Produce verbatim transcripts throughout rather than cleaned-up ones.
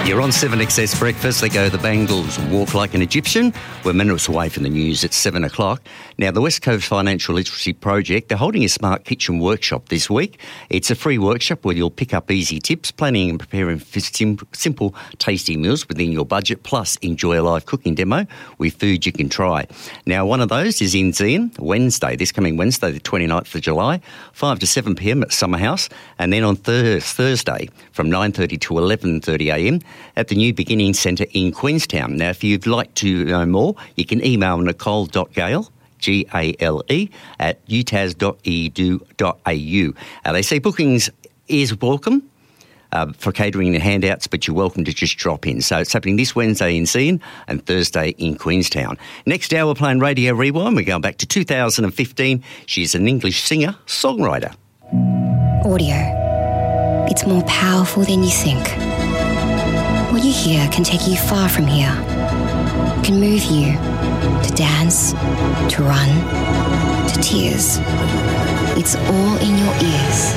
You're on seven X S Breakfast. They go the Bangles, Walk Like an Egyptian. We're minutes away from the news at seven o'clock. Now, the West Coast Financial Literacy Project, they're holding a Smart Kitchen workshop this week. It's a free workshop where you'll pick up easy tips, planning and preparing for sim- simple, tasty meals within your budget, plus enjoy a live cooking demo with food you can try. Now, one of those is in Zion, Wednesday, this coming Wednesday, the twenty-ninth of July, five to seven p m at Summer House, and then on thir- Thursday from nine thirty to eleven thirty a m at the New Beginning Centre in Queenstown. Now, if you'd like to know more, you can email nicole dot gale, G A L E, at u t a s dot e d u dot a u. Uh, they say bookings is welcome uh, for catering and handouts, but you're welcome to just drop in. So it's happening this Wednesday in Zion and Thursday in Queenstown. Next hour, we're playing Radio Rewind. We're going back to two thousand fifteen. She's an English singer, songwriter. Audio. It's more powerful than you think. What you hear can take you far from here. It can move you to dance, to run, to tears. It's all in your ears.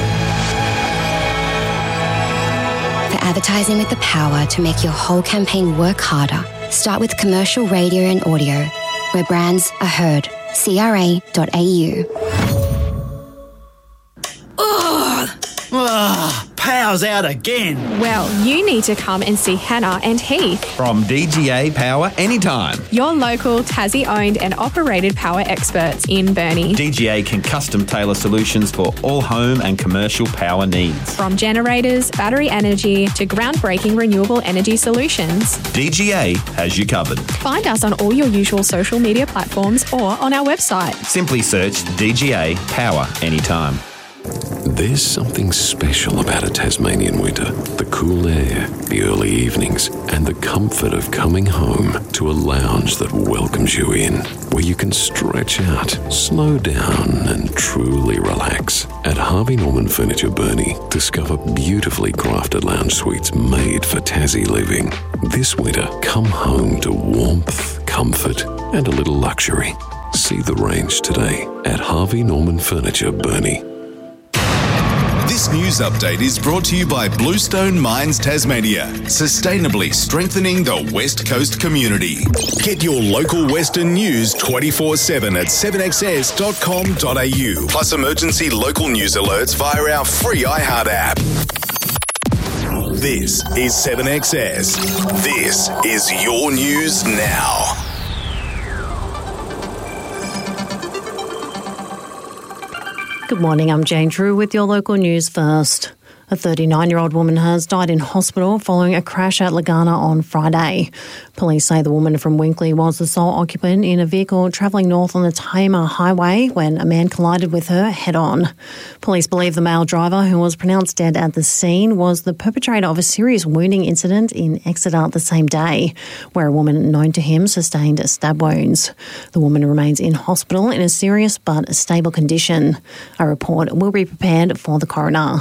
For advertising with the power to make your whole campaign work harder, start with commercial radio and audio, where brands are heard. C R A dot A U. Ah, power's out again. Well, you need to come and see Hannah and Heath. From D G A Power Anytime. Your local Tassie-owned and operated power experts in Burnie. D G A can custom tailor solutions for all home and commercial power needs. From generators, battery energy to groundbreaking renewable energy solutions. D G A has you covered. Find us on all your usual social media platforms or on our website. Simply search D G A Power Anytime. There's something special about a Tasmanian winter. The cool air, the early evenings, and the comfort of coming home to a lounge that welcomes you in, where you can stretch out, slow down, and truly relax. At Harvey Norman Furniture Burnie, discover beautifully crafted lounge suites made for Tassie living. This winter, come home to warmth, comfort, and a little luxury. See the range today at Harvey Norman Furniture Burnie. This news update is brought to you by Bluestone Mines Tasmania, sustainably strengthening the West Coast community. Get your local Western news twenty-four seven at seven x s dot com dot a u, plus emergency local news alerts via our free iHeart app. This is seven X S. This is your news now. Good morning, I'm Jane Drew with your local news first. A thirty-nine-year-old woman has died in hospital following a crash at Lagana on Friday. Police say the woman from Winkley was the sole occupant in a vehicle travelling north on the Tamar Highway when a man collided with her head-on. Police believe the male driver, who was pronounced dead at the scene, was the perpetrator of a serious wounding incident in Exeter the same day, where a woman known to him sustained stab wounds. The woman remains in hospital in a serious but stable condition. A report will be prepared for the coroner.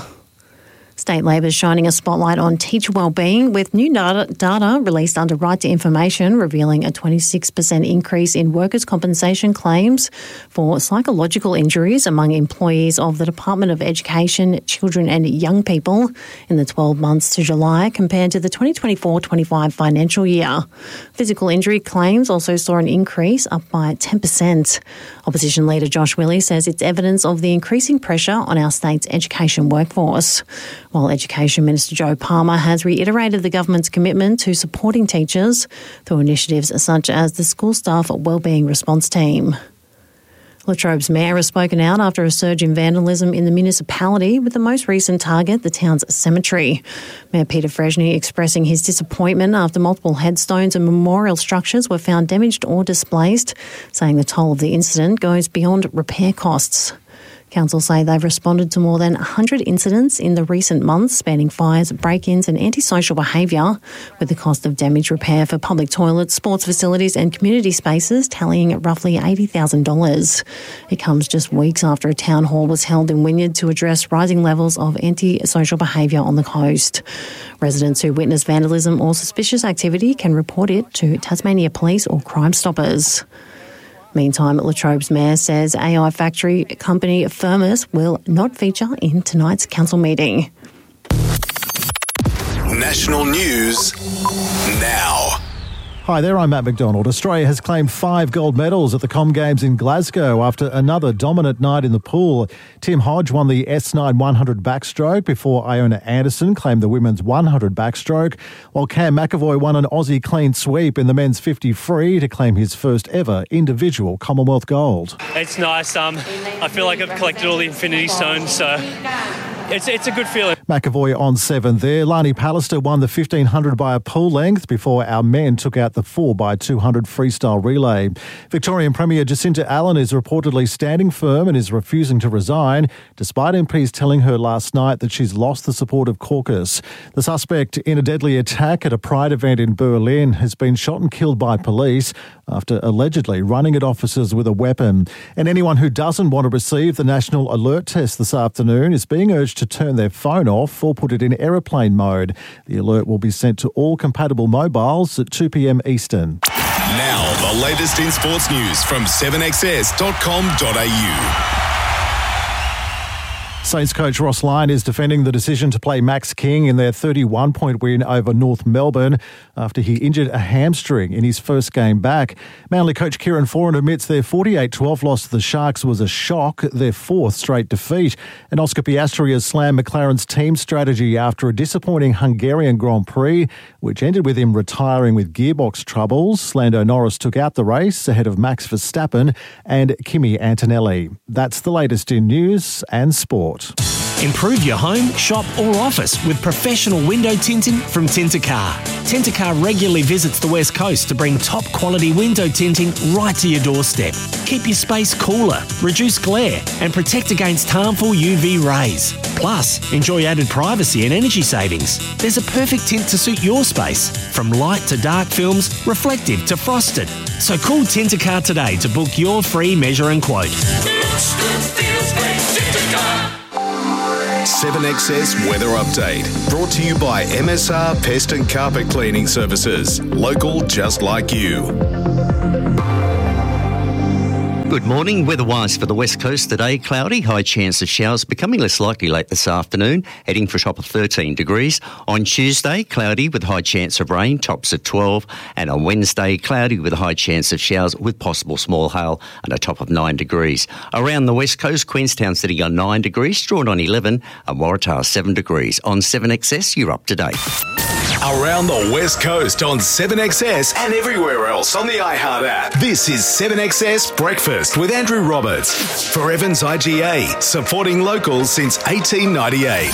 State Labor is shining a spotlight on teacher wellbeing with new data, data released under Right to Information revealing a twenty-six percent increase in workers' compensation claims for psychological injuries among employees of the Department of Education, Children and Young People in the twelve months to July compared to the twenty twenty-four twenty-five financial year. Physical injury claims also saw an increase, up by ten percent. Opposition Leader Josh Willey says it's evidence of the increasing pressure on our state's education workforce. While Education Minister Joe Palmer has reiterated the government's commitment to supporting teachers through initiatives such as the School Staff Wellbeing Response Team. Latrobe's mayor has spoken out after a surge in vandalism in the municipality, with the most recent target the town's cemetery. Mayor Peter Freshney expressing his disappointment after multiple headstones and memorial structures were found damaged or displaced, saying the toll of the incident goes beyond repair costs. Council say they've responded to more than one hundred incidents in the recent months, spanning fires, break-ins and antisocial behaviour, with the cost of damage repair for public toilets, sports facilities and community spaces tallying at roughly eighty thousand dollars. It comes just weeks after a town hall was held in Wynyard to address rising levels of antisocial behaviour on the coast. Residents who witness vandalism or suspicious activity can report it to Tasmania Police or Crime Stoppers. Meantime, Latrobe's mayor says A I factory company Firmus will not feature in tonight's council meeting. National news now. Hi there, I'm Matt McDonald. Australia has claimed five gold medals at the Com Games in Glasgow after another dominant night in the pool. Tim Hodge won the S nine one hundred backstroke before Iona Anderson claimed the women's one hundred backstroke, while Cam McEvoy won an Aussie clean sweep in the men's fifty free to claim his first ever individual Commonwealth gold. It's nice. Um, I feel like I've collected all the Infinity Stones, so it's it's a good feeling. McEvoy on seven there. Lani Pallister won the fifteen hundred by a pool length before our men took out the four by two hundred freestyle relay. Victorian Premier Jacinta Allen is reportedly standing firm and is refusing to resign, despite M Ps telling her last night that she's lost the support of caucus. The suspect in a deadly attack at a Pride event in Berlin has been shot and killed by police after allegedly running at officers with a weapon. And anyone who doesn't want to receive the National Alert Test this afternoon is being urged to turn their phone off or put it in aeroplane mode. The alert will be sent to all compatible mobiles at two p.m. Eastern. Now, the latest in sports news from seven x s dot com dot a u. Saints coach Ross Lyon is defending the decision to play Max King in their thirty-one point win over North Melbourne after he injured a hamstring in his first game back. Manly coach Kieran Foran admits their forty-eight twelve loss to the Sharks was a shock, their fourth straight defeat. And Oscar Piastri has slammed McLaren's team strategy after a disappointing Hungarian Grand Prix, which ended with him retiring with gearbox troubles. Lando Norris took out the race ahead of Max Verstappen and Kimi Antonelli. That's the latest in news and sport. Improve your home, shop or office with professional window tinting from Tintercar. Tintercar regularly visits the West Coast to bring top quality window tinting right to your doorstep. Keep your space cooler, reduce glare and protect against harmful U V rays. Plus, enjoy added privacy and energy savings. There's a perfect tint to suit your space, from light to dark films, reflective to frosted. So call Tintercar today to book your free measure and quote. seven X S Weather Update, brought to you by M S R Pest and Carpet Cleaning Services. Local just like you. Good morning. Weather-wise for the West Coast today, cloudy, high chance of showers, becoming less likely late this afternoon, heading for a top of thirteen degrees. On Tuesday, cloudy with high chance of rain, tops at twelve. And on Wednesday, cloudy with a high chance of showers with possible small hail and a top of nine degrees. Around the West Coast, Queenstown sitting on nine degrees, Strawn on eleven, and Waratah seven degrees. On seven X S, you're up to date. Around the West Coast on seven X S and everywhere else on the iHeart app. This is seven X S Breakfast with Andrew Roberts for Evans I G A, supporting locals since eighteen ninety-eight.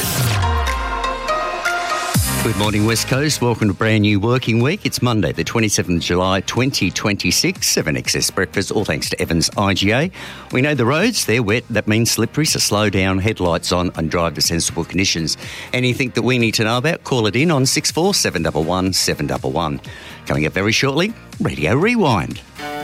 Good morning, West Coast. Welcome to a brand new working week. It's Monday, the twenty-seventh of July, twenty twenty-six. seven X S Breakfast, all thanks to Evans I G A. We know the roads, they're wet. That means slippery, so slow down, headlights on and drive to sensible conditions. Anything that we need to know about, call it in on six four seven one one seven one one. Coming up very shortly, Radio Rewind.